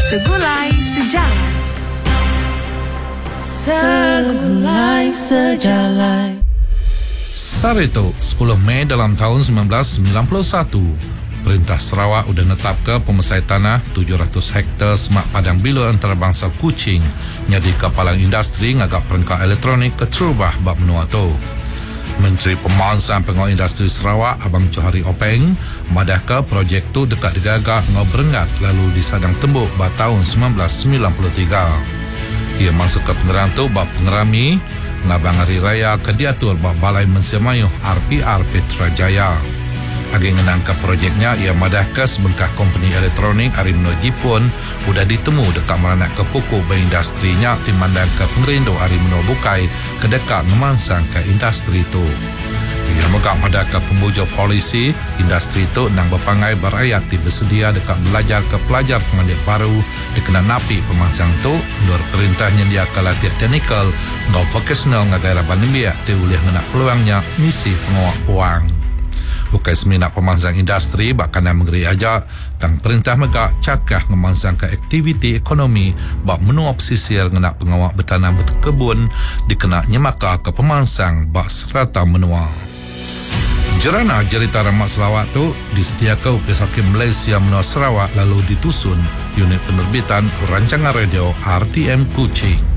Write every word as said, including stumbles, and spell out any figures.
Segulai Sejarah. Segulai Sejarah. Sarito, sepuluh Mei dalam tahun sembilan belas sembilan puluh satu, Perintah Sarawak sudah netap ke pemesai tanah tujuh ratus hektar semak padang bilu antarabangsa Kuching nyadi kapalang industri ngagak perangkat elektronik ke Terubah bab menua tu. Menteri Pemansang Pengawal Industri Sarawak Abang Johari Openg madah ke projek tu dekat digagah ngau berengat lalu disadang tembuk pada tahun sembilan belas sembilan puluh tiga. Ia masuk ke pengerang tu bab pengerami ngabang hari raya ke diatur bab Balai Mensia Mayuh R P R Petrajaya. Agi ngenang ke projeknya, ia madah ke sebengkah kompeni elektronik Arimno Jipun sudah ditemu dekat meranak ke pokok berindustrinya timandang ke pengerindu Arimno Bukai ke dekat ngemansang ke industri itu. Ia megak madah ke pembujur polisi industri itu nang berpangai berayat di bersedia dekat belajar ke pelajar pengandik baru dikena napi pemansang itu nur perintah nyendia ke latihan teknikal ngau vocational ngagai raban nimbiak ti ulih ngenak peluangnya misi pengawak puang. Bukai seminak pemansang industri bakana menggeri ajak tang perintah megak cakah ngemansang ke aktiviti ekonomi bak menua pesisir ngenak pengawak bertanam berkebun dikena nyemaka ke pemansang bak serata menua. Jerana cerita Ramak Sarawak tu disediakan oleh Hakim Malaysia Menua Sarawak lalu ditusun unit penerbitan rancangan radio R T M Kuching.